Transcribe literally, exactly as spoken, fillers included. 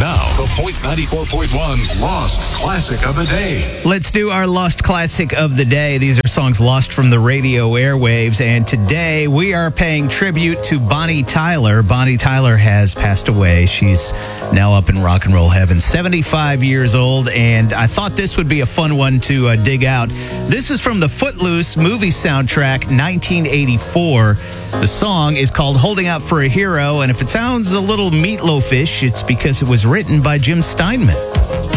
Now, the Point ninety-four point one Lost Classic of the Day. Let's do our Lost Classic of the Day. These are songs lost from the radio airwaves, and today we are paying tribute to Bonnie Tyler. Bonnie Tyler has passed away. She's now up in rock and roll heaven, seventy-five years old, and I thought this would be a fun one to uh, dig out. This is from the Footloose movie soundtrack, nineteen eighty-four. The song is called Holding Out for a Hero, and if it sounds a little meatloafish, it's because it was written by Jim Steinman.